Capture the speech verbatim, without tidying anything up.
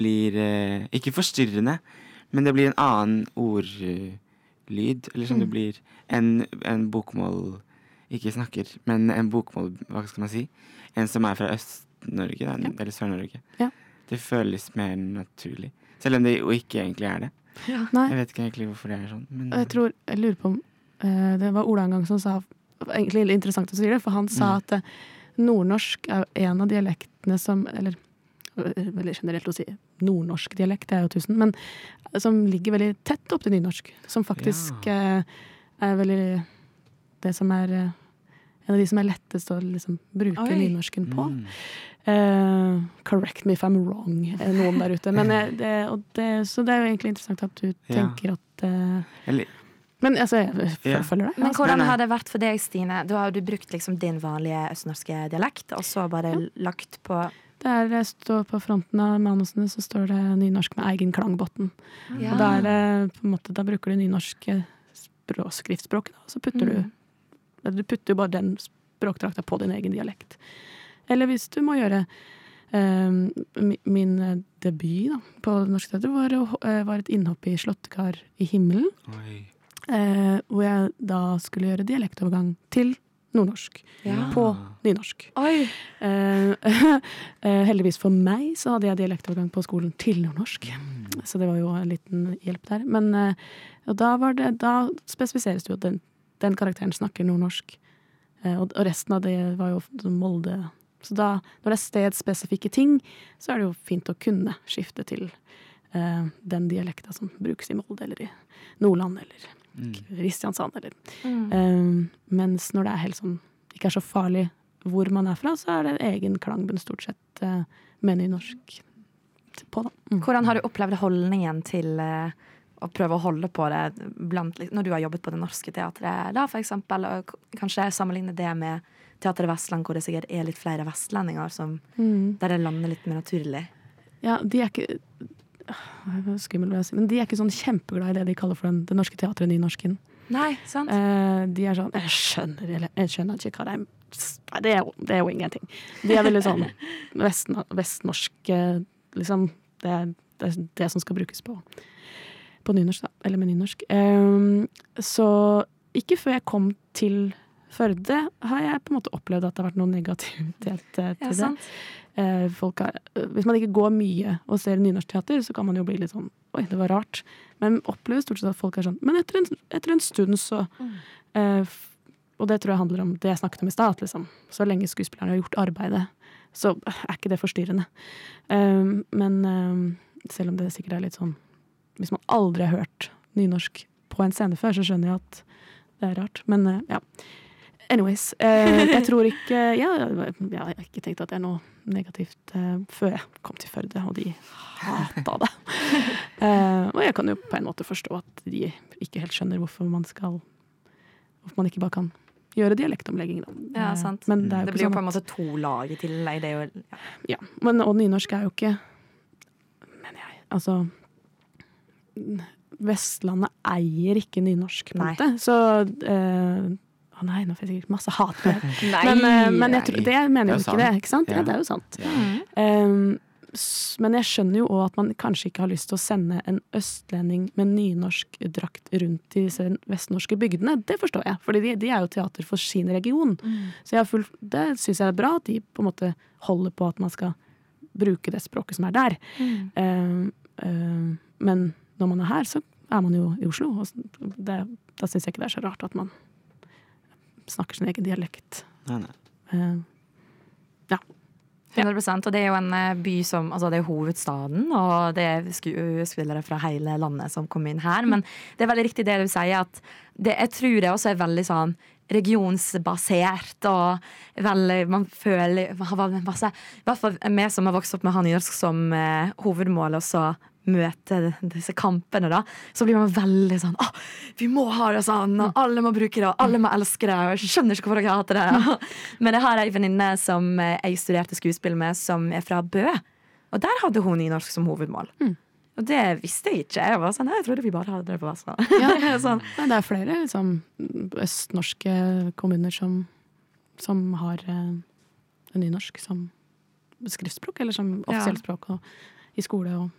blir eh, ikke forstyrrende, men det blir en annen ordlyd, eller som Mm. det blir en, en bokmål, ikke snakker, men en bokmål, hva skal man si? En som er fra Øst-Norge, da, Ja. eller Sør-Norge. Ja. Det føles mer naturlig, selv om det jo ikke egentlig er det. Ja. Nei, Jeg vet ikke egentlig hvorfor det er sånn, men jeg tror, jeg lurer på om eh, det var Ola en gang som sa, egentlig litt interessant å si det, for han sa Mm. at eh, nordnorsk er en av dialektene som, eller eh, veldig generelt å si nordnorsk dialekt, det er jo tusen, men eh, som ligger veldig tett opp til nynorsk, som faktisk eh, er veldig det som er eh, en av de som er lettest å liksom bruke Oi. nynorsken på. Mm. Eh, correct me if I'm wrong, eh, noen der ute. Men eh, det, og det, så det er jo egentlig interessant at du Ja. tenker at eh, Eller, Men altså, jeg f- Ja. følger deg. Men Altså. hvordan Nei, nei. har det vært for deg, Stine? Da har du brukt liksom din vanlige østnorske dialekt, og så bare lagt på Der det står på fronten av manusene, så står det nynorsk med egen klangbotn. Ja. Og da, er det, på en måte, da bruker du nynorske språ- skriftspråket, da, og så putter Mm. du Du putter jo bare den språkdrakta på din egen dialekt. Eller hvis du må gjøre eh, mi- Min eh, debut da, på Norsk Teater var, å- eh, var et innhopp i Slåttekar i himmelen, oi. eh, hvor jeg da skulle gjøre dialektovergang til nordnorsk. Ja. På nynorsk. Oi! Eh, eh, heldigvis for meg så hadde jeg dialektovergang på skolen til nordnorsk. Så det var jo en liten hjelp der. Men eh, og da, var det, da spesifiseres det jo at den, den karakteren snakker nordnorsk. Eh, og, og resten av det var jo sånn Molde. Så da, når det er stedspesifikke ting, så er det jo fint å kunne skifte til eh, den dialekta som brukes i Molde, eller i Nordland, eller Mm. Kristiansand, eller Mm. Um, mens når det er helt sånn ikke er så farlig hvor man er fra, så er det egen klangbunn stort sett uh, med nynorsk på, da. Mm. Hvordan har du opplevd holdningen til eh, å prøve å holde på det blant, når du har jobbet på Det Norske Teatret, da for eksempel, og k- kanskje sammenligne det med Teater Vestland, hvor det sikkert er litt flere vestlendinger som, Mm. der det lander litt mer naturlig. Ja, de er ikke øh, det er skummelt å si, men de er ikke sånn kjempeglad i det de kaller for den, det norske teatret nynorsken. Nei, sant? Uh, de er sånn, jeg skjønner, eller jeg skjønner ikke hva det er. Nei, det er jo, det er jo ingenting. De er veldig sånn vestno- vestnorske, liksom, det er det, er det som skal brukes på, på nynorsk, da, eller med nynorsk. Um, så ikke før jeg kom til Førde har jeg på en måte opplevd at det har vært noe negativitet eh, til Ja, det. sant. Eh, folk har, eh, hvis man ikke går mye og ser nynorsk teater, så kan man jo bli litt sånn, oi, det var rart. Men opplever stort sett at folk er sånn, men etter en, etter en stund så, eh, f- og det tror jeg handler om det jeg snakket om i stad, at liksom, så lenge skuespillerne har gjort arbeidet, så er ikke det forstyrrende. Um, men um, selv om det sikkert er litt sånn, hvis man aldri har hørt nynorsk på en scene før, så skjønner jeg at det er rart. Men uh, ja, anyways, eh, jeg tror ikke, ja, jeg har ikke tenkt at det er noe negativt eh, før jeg kom til Førde, og de hatet det. Eh, og jeg kan jo på en måte forstå at de ikke helt skjønner hvorfor man skal, hvorfor man ikke bare kan gjøre dialektomlegging. Da. Ja, Eh, sant. Men det, er jo Det ikke blir jo sånn på en at- måte to lag i tillegg. Det er jo, ja. Ja, men, og nynorsk er jo ikke, men jeg, altså, Vestlandet eier ikke nynorsk, på en Nei. måte. Så, eh, å nei, nå får jeg sikkert masse hat på det. Nei! Men, eh, men jeg, tror- det mener Det er jo jo ikke det, sant. ikke sant? Ja, Ja. det er jo sant. Ja. Um, s- men jeg skjønner jo også at man kanskje ikke har lyst til å sende en østlending med nynorsk drakt rundt i disse vestnorske bygdene. Det forstår jeg, fordi de, de er jo teater for sin region. Så jeg har full, det synes jeg er bra at de på en måte holder på at man skal bruke det språket som er der. Um, um, men når man er her, så er man jo i Oslo. Og s- det, da synes jeg ikke det er så rart at man snakker sin egen dialekt. Nei, nei. Uh, hundre prosent, og det er jo en eh, by som, altså det er hovedstaden, og det er skuespillere fra hele landet som kommer inn her, men det er veldig riktig det du sier, at det, jeg tror det også er veldig sånn regionsbasert, og veldig, man føler, man har masse, i hvert fall vi som har vokst opp med nynorsk som eh, hovedmål, og så møte disse kampene da, så blir man veldig sånn, åh, vi må ha det sånn, og alle må bruke det, og alle må elske det, og jeg skjønner ikke hvorfor dere hater det. Men jeg har en venninne som eh, jeg studerte skuespill med, som er fra Bø, og der hadde hun nynorsk som hovedmål. Og det visste jeg ikke. Jeg var sånn, jeg trodde vi bare hadde det på Vestland. Ja. sånn. Nei, det er flere liksom, østnorske kommuner som, som har eh, nynorsk som skriftspråk, eller som offisielt språk og, i skole og